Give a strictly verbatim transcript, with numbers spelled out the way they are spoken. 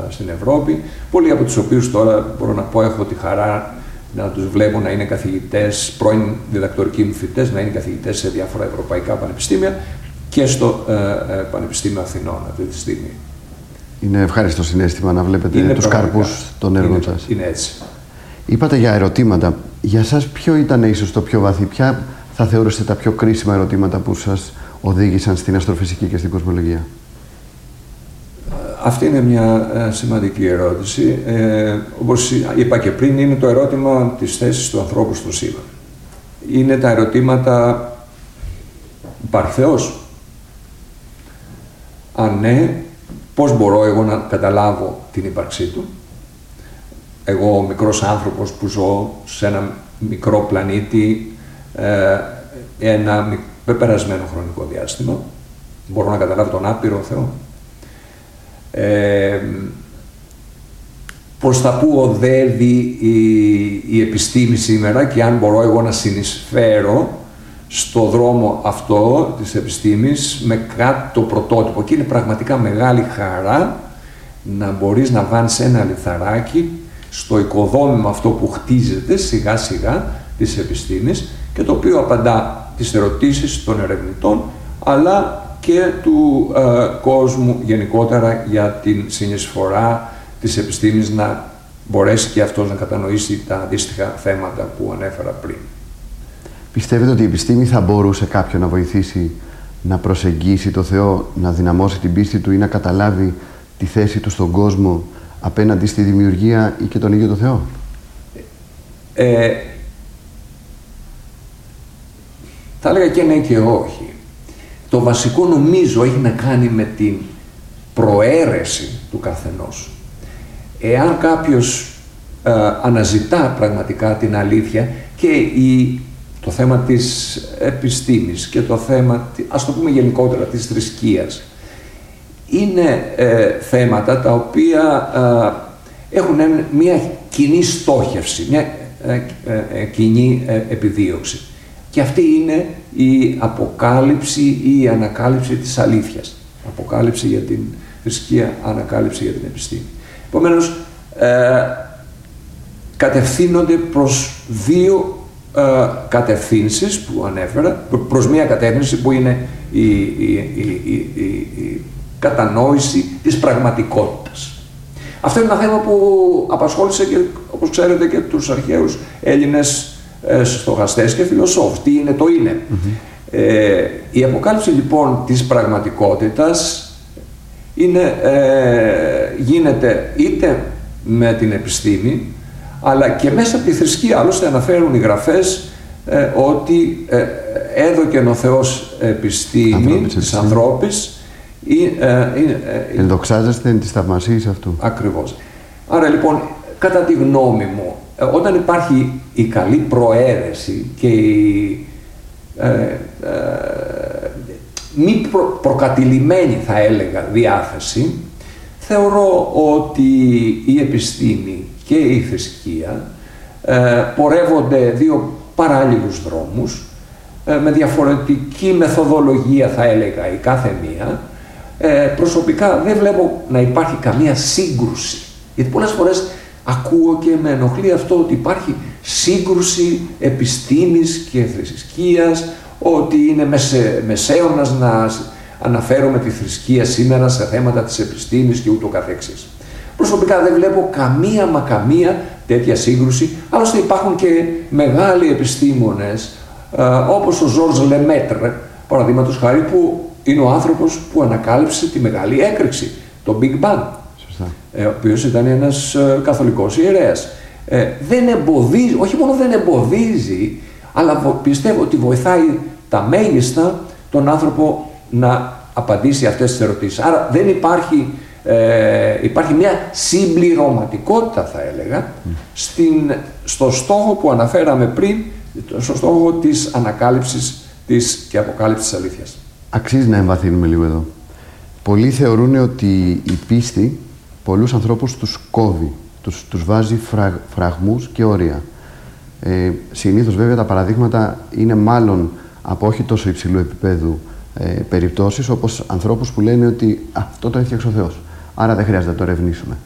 στην Ευρώπη, πολλοί από τους οποίους τώρα μπορώ να πω έχω τη χαρά να τους βλέπω να είναι καθηγητές, πρώην διδακτορικοί μου φοιτητές, να είναι καθηγητές σε διάφορα ευρωπαϊκά πανεπιστήμια και στο ε, ε, Πανεπιστήμιο Αθηνών αυτή τη στιγμή. Είναι ευχάριστο συναίσθημα να βλέπετε είναι τους καρπούς των έργων σας. Είναι έτσι. Είπατε για ερωτήματα. Για σας ποιο ήταν ίσως το πιο βαθύ, ποια θα θεωρούσατε τα πιο κρίσιμα ερωτήματα που σας οδήγησαν στην αστροφυσική και στην κοσμολογία? Αυτή είναι μια ε, σημαντική ερώτηση. Ε, όπως είπα και πριν, είναι το ερώτημα της θέσης του ανθρώπου στο σύμπαν. Είναι τα ερωτήματα, υπάρχει Θεός? Αν ναι, πώς μπορώ εγώ να καταλάβω την ύπαρξή του? Εγώ, ο μικρός άνθρωπος που ζω σε ένα μικρό πλανήτη, ε, ένα πεπερασμένο χρονικό διάστημα, μπορώ να καταλάβω τον άπειρο Θεό? Ε, προς τα πού οδεύει η, η επιστήμη σήμερα και αν μπορώ εγώ να συνεισφέρω στο δρόμο αυτό της επιστήμης με κάτι το πρωτότυπο. Και είναι πραγματικά μεγάλη χαρά να μπορείς να βάλεις ένα λιθαράκι στο οικοδόμημα αυτό που χτίζεται σιγά σιγά της επιστήμης και το οποίο απαντά τις ερωτήσεις των ερευνητών αλλά και του ε, κόσμου γενικότερα για την συνεισφορά της επιστήμης να μπορέσει και αυτός να κατανοήσει τα αντίστοιχα θέματα που ανέφερα πριν. Πιστεύετε ότι η επιστήμη θα μπορούσε κάποιον να βοηθήσει να προσεγγίσει το Θεό, να δυναμώσει την πίστη του ή να καταλάβει τη θέση του στον κόσμο απέναντι στη δημιουργία ή και τον ίδιο το Θεό? Ε, θα έλεγα και ναι και όχι. Το βασικό νομίζω έχει να κάνει με την προαίρεση του καθενός. Εάν κάποιος ε, αναζητά πραγματικά την αλήθεια και η, το θέμα της επιστήμης και το θέμα, ας το πούμε γενικότερα, της θρησκείας, είναι ε, θέματα τα οποία ε, έχουν μια κοινή στόχευση, μια ε, ε, κοινή ε, επιδίωξη. Και αυτή είναι η αποκάλυψη ή η ανακάλυψη της αλήθειας. Αποκάλυψη για την θρησκεία, ανακάλυψη για την επιστήμη. Επομένως, ε, κατευθύνονται προς δύο ε, κατευθύνσεις που ανέφερα, προς μία κατεύθυνση που είναι η, η, η, η, η, η κατανόηση της πραγματικότητας. Αυτό είναι ένα θέμα που απασχόλησε και, όπως ξέρετε, και τους αρχαίους Έλληνες ε, στοχαστές και φιλοσόφους. Τι είναι το είναι. Mm-hmm. ε, η αποκάλυψη λοιπόν της πραγματικότητας είναι, ε, γίνεται είτε με την επιστήμη αλλά και μέσα από τη θρησκεία. Άλλωστε αναφέρουν οι γραφές ε, ότι ε, έδωκεν ο Θεός επιστήμη της ανθρώπης. Ενδοξάζεστε τις θαυμασίες αυτού. Ακριβώς. Άρα λοιπόν, κατά τη γνώμη μου, όταν υπάρχει η καλή προαίρεση και η ε, ε, μη προ, προκατηλημένη, θα έλεγα, διάθεση, θεωρώ ότι η επιστήμη και η θρησκεία ε, πορεύονται δύο παράλληλους δρόμους, ε, με διαφορετική μεθοδολογία, θα έλεγα, η κάθε μία. Ε, προσωπικά δεν βλέπω να υπάρχει καμία σύγκρουση. Γιατί πολλές φορές ακούω και με ενοχλεί αυτό ότι υπάρχει σύγκρουση επιστήμης και θρησκείας, ότι είναι μεσε, μεσαίωνας να αναφέρουμε τη θρησκεία σήμερα σε θέματα της επιστήμης και ούτω καθεξής. Προσωπικά δεν βλέπω καμία μα καμία τέτοια σύγκρουση. Άλλωστε υπάρχουν και μεγάλοι επιστήμονες, ε, όπως ο Ζορζ Λεμέτρ, παραδείγματος χάρη, που είναι ο άνθρωπος που ανακάλυψε τη μεγάλη έκρηξη, το Big Bang, ε, ο οποίος ήταν ένας ε, καθολικός ιερέας. Ε, δεν εμποδίζει, όχι μόνο δεν εμποδίζει, αλλά πιστεύω ότι βοηθάει τα μέγιστα τον άνθρωπο να απαντήσει αυτές τις ερωτήσεις. Άρα δεν υπάρχει, ε, υπάρχει μια συμπληρωματικότητα, θα έλεγα, mm. στην, στο στόχο που αναφέραμε πριν, στο στόχο της ανακάλυψης της και αποκάλυψης της αλήθειας. Αξίζει να εμβαθύνουμε λίγο εδώ. Πολλοί θεωρούν ότι η πίστη πολλούς ανθρώπους τους κόβει, τους, τους βάζει φραγ, φραγμούς και όρια. Ε, συνήθως βέβαια τα παραδείγματα είναι μάλλον από όχι τόσο υψηλού επίπεδου ε, περιπτώσεις, όπως ανθρώπους που λένε ότι αυτό το έφτιαξε ο Θεός, άρα δεν χρειάζεται να το ερευνήσουμε.